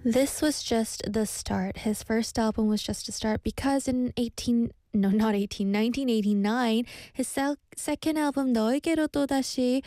This was just the start. His first album was just a start because in 1989, his second album 너에게로 또다시